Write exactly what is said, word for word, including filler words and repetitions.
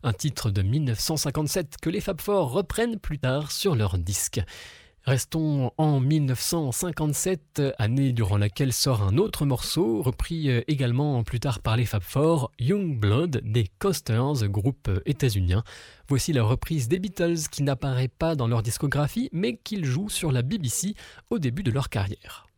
un titre de dix-neuf cent cinquante-sept que les Fab Four reprennent plus tard sur leur disque. Restons en dix-neuf cent cinquante-sept, année durant laquelle sort un autre morceau, repris également plus tard par les Fab Four, Young Blood des Coasters, groupe états-unien. Voici la reprise des Beatles qui n'apparaît pas dans leur discographie, mais qu'ils jouent sur la B B C au début de leur carrière.